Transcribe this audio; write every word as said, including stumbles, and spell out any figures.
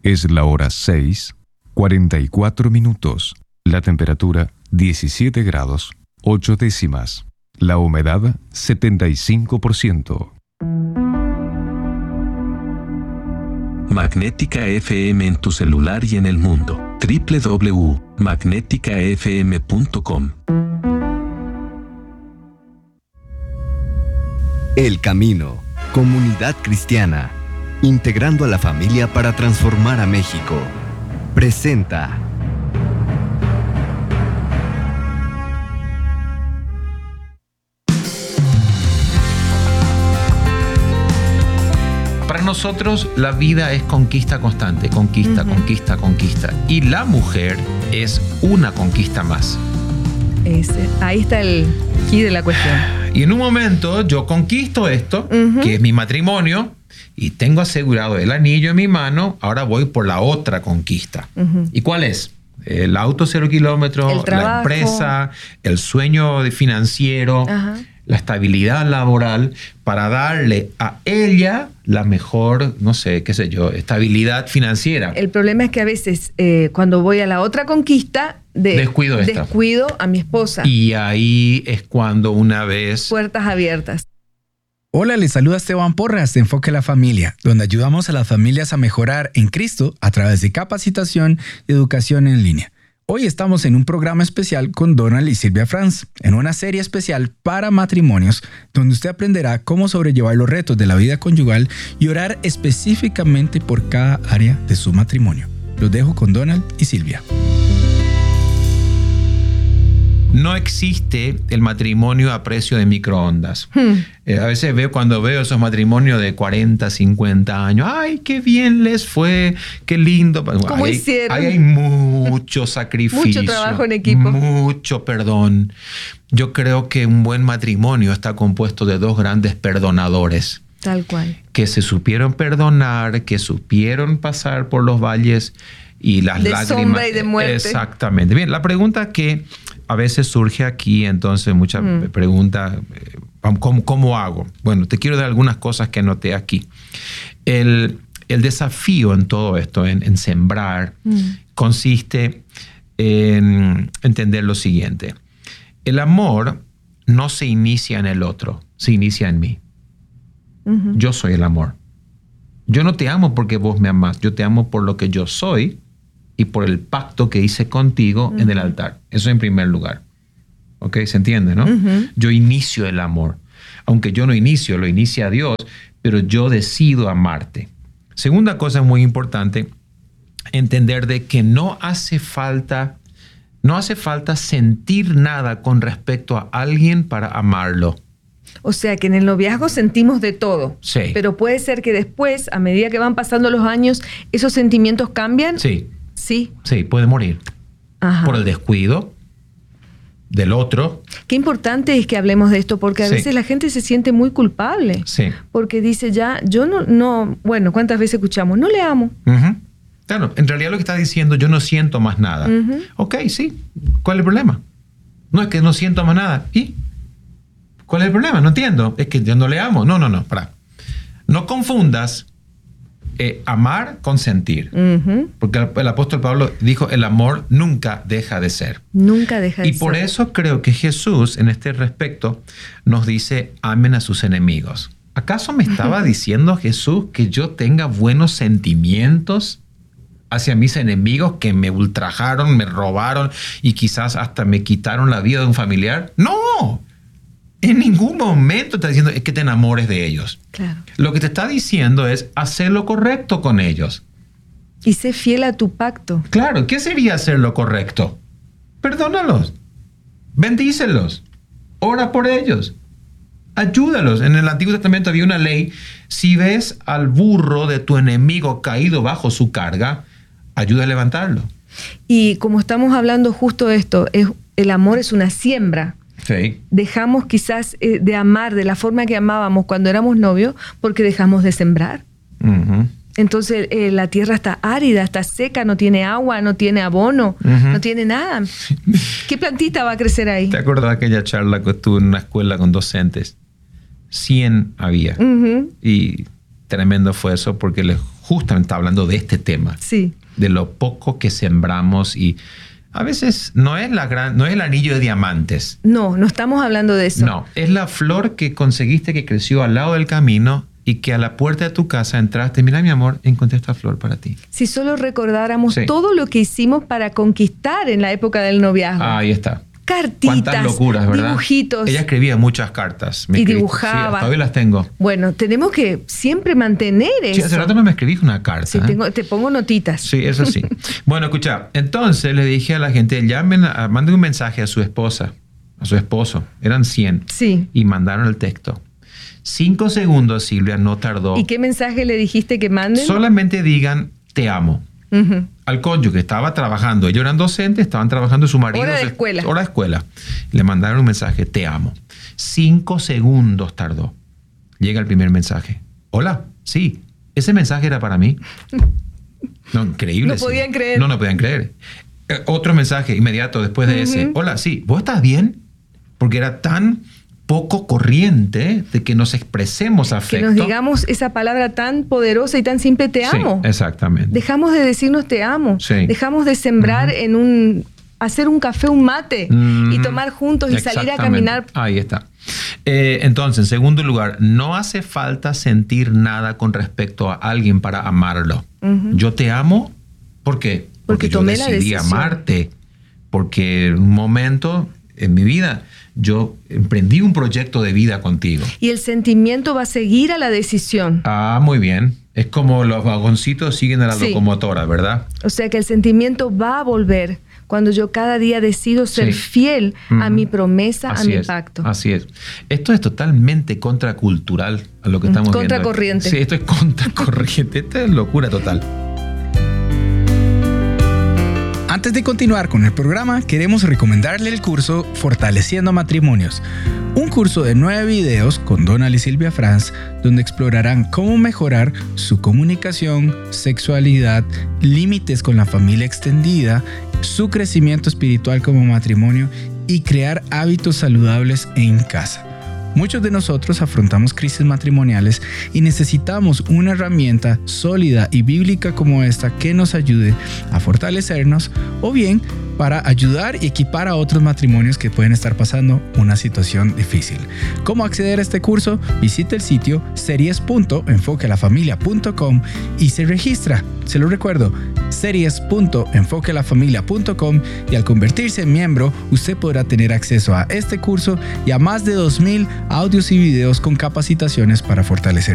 Es la hora seis, cuarenta y cuatro minutos. La temperatura diecisiete grados, ocho décimas. La humedad setenta y cinco por ciento. Magnética F M en tu celular y en el mundo. doble u doble u doble u punto magnética f m punto com. El Camino, comunidad cristiana, integrando a la familia para transformar a México. Presenta. Para nosotros la vida es conquista constante, conquista, uh-huh. conquista, conquista. Y la mujer es una conquista más. Ese, ahí está el key de la cuestión. Y en un momento yo conquisto esto, uh-huh. que es mi matrimonio, y tengo asegurado el anillo en mi mano, ahora voy por la otra conquista. Uh-huh. ¿Y cuál es? El auto cero kilómetros, la empresa, el sueño financiero, uh-huh. la estabilidad laboral, para darle a ella la mejor, no sé, qué sé yo, estabilidad financiera. El problema es que a veces eh, cuando voy a la otra conquista, de, descuido, esta. descuido a mi esposa. Y ahí es cuando una vez... Puertas abiertas. Hola, les saluda Esteban Porras de Enfoque a la Familia, donde ayudamos a las familias a mejorar en Cristo a través de capacitación y educación en línea. Hoy estamos en un programa especial con Donald y Silvia Franz, en una serie especial para matrimonios, donde usted aprenderá cómo sobrellevar los retos de la vida conyugal y orar específicamente por cada área de su matrimonio. Los dejo con Donald y Silvia. No existe el matrimonio a precio de microondas. Hmm. Eh, a veces veo, cuando veo esos matrimonios de cuarenta, cincuenta años, ¡ay, qué bien les fue! ¡Qué lindo! ¿Cómo ahí, hicieron? Ahí hay mucho sacrificio. Mucho trabajo en equipo. Mucho perdón. Yo creo que un buen matrimonio está compuesto de dos grandes perdonadores. Tal cual. Que se supieron perdonar, que supieron pasar por los valles y las de lágrimas. Sombra y de muerte. Exactamente. Bien, la pregunta que a veces surge aquí, entonces muchas mm. preguntas, ¿cómo, ¿cómo hago? Bueno, te quiero dar algunas cosas que anoté aquí. El, el desafío en todo esto, en, en sembrar, mm. consiste en entender lo siguiente. El amor no se inicia en el otro, se inicia en mí. Uh-huh. Yo soy el amor. Yo no te amo porque vos me amás, yo te amo por lo que yo soy y por el pacto que hice contigo uh-huh. en el altar. Eso en primer lugar. ¿Ok? ¿Se entiende, no? Uh-huh. Yo inicio el amor. Aunque yo no inicio, lo inicia Dios, pero yo decido amarte. Segunda cosa muy importante, entender de que no hace falta, no hace falta sentir nada con respecto a alguien para amarlo. O sea, que en el noviazgo sentimos de todo. Sí. Pero puede ser que después, a medida que van pasando los años, ¿esos sentimientos cambian? Sí. Sí. Sí, puede morir. Ajá. Por el descuido del otro. Qué importante es que hablemos de esto, porque a sí. veces la gente se siente muy culpable. Sí. Porque dice ya, yo no, no, bueno, ¿cuántas veces escuchamos? No le amo. Uh-huh. Claro, en realidad lo que está diciendo, yo no siento más nada. Uh-huh. Ok, sí. ¿Cuál es el problema? No es que no siento más nada. ¿Y? ¿Cuál es el problema? No entiendo. Es que yo no le amo. No, no, no. Para. No confundas eh, amar con sentir. Uh-huh. Porque el, el apóstol Pablo dijo, el amor nunca deja de ser. Nunca deja de ser. Y por ser. eso creo que Jesús, en este respecto, nos dice, amen a sus enemigos. ¿Acaso me estaba diciendo Jesús que yo tenga buenos sentimientos hacia mis enemigos que me ultrajaron, me robaron y quizás hasta me quitaron la vida de un familiar? ¡No! En ningún momento está diciendo es que te enamores de ellos. Claro. Lo que te está diciendo es hacer lo correcto con ellos. Y sé fiel a tu pacto. Claro, ¿qué sería hacer lo correcto? Perdónalos, bendícelos, ora por ellos, ayúdalos. En el Antiguo Testamento había una ley, si ves al burro de tu enemigo caído bajo su carga, ayuda a levantarlo. Y como estamos hablando justo de esto, es, el amor es una siembra. Sí. Dejamos quizás eh, de amar de la forma que amábamos cuando éramos novios porque dejamos de sembrar. Uh-huh. Entonces eh, la tierra está árida, está seca, no tiene agua, no tiene abono, uh-huh. no tiene nada. ¿Qué plantita va a crecer ahí? ¿Te acuerdas de aquella charla que estuve en una escuela con docentes? cien había. Uh-huh. Y tremendo fue eso porque les justamente está hablando de este tema. Sí. De lo poco que sembramos y a veces no es, la gran, no es el anillo de diamantes. No, no estamos hablando de eso. No, es la flor que conseguiste que creció al lado del camino y que a la puerta de tu casa entraste. Mira, mi amor, encontré esta flor para ti. Si solo recordáramos Sí. todo lo que hicimos para conquistar en la época del noviazgo. Ahí está. Cartitas, Cuántas locuras, ¿verdad? dibujitos. Ella escribía muchas cartas. Me Y escribí- dibujaba. Sí, hasta hoy las tengo. Bueno, tenemos que siempre mantener Sí, eso. hace rato no me escribí una carta. Sí, ¿eh? tengo- te pongo notitas. Sí, eso sí. Bueno, escucha, entonces le dije a la gente, llamen, a, manden un mensaje a su esposa, a su esposo. Eran cien. Sí. Y mandaron el texto. Cinco segundos, Silvia, no tardó. ¿Y qué mensaje le dijiste que manden? Solamente digan, te amo. Ujú. Al cónyuge, estaba trabajando. Ellos eran docentes, estaban trabajando su marido. Hora de se- escuela. Hora de escuela. Le mandaron un mensaje, te amo. Cinco segundos tardó. Llega el primer mensaje. Hola, sí, ese mensaje era para mí. No, increíble. No sí. podían creer. No, no podían creer. Eh, otro mensaje inmediato después de ese. Hola, sí, ¿vos estás bien? Porque era tan poco corriente de que nos expresemos Que afecto. nos digamos esa palabra tan poderosa y tan simple, te Sí, amo. exactamente. Dejamos de decirnos te amo. Sí. Dejamos de sembrar en un... hacer un café, un mate Mm, y tomar juntos y salir a exactamente. caminar. Ahí está. Eh, entonces, en segundo lugar, no hace falta sentir nada con respecto a alguien para amarlo. Ujú. Yo te amo, ¿por qué? Porque yo tomé la decidí decisión. amarte. Porque en un momento en mi vida yo emprendí un proyecto de vida contigo. Y el sentimiento va a seguir a la decisión. Ah, muy bien. Es como los vagoncitos siguen a la Sí. locomotora, ¿verdad? O sea que el sentimiento va a volver cuando yo cada día decido ser Sí. fiel a Ujú. mi promesa, a Así mi es, pacto. Así es. Esto es totalmente contracultural a lo que estamos viendo. Contracorriente. Sí, esto es contracorriente. Esto es locura total. Antes de continuar con el programa, queremos recomendarle el curso Fortaleciendo Matrimonios, un curso de nueve videos con Donald y Silvia Franz, donde explorarán cómo mejorar su comunicación, sexualidad, límites con la familia extendida, su crecimiento espiritual como matrimonio y crear hábitos saludables en casa. Muchos de nosotros afrontamos crisis matrimoniales y necesitamos una herramienta sólida y bíblica como esta que nos ayude a fortalecernos o bien para ayudar y equipar a otros matrimonios que pueden estar pasando una situación difícil. ¿Cómo acceder a este curso? Visite el sitio series punto enfoque a la familia punto com y se registra. Se lo recuerdo, series punto enfoque a la familia punto com, y al convertirse en miembro, usted podrá tener acceso a este curso y a más de dos mil audios y videos con capacitaciones para fortalecer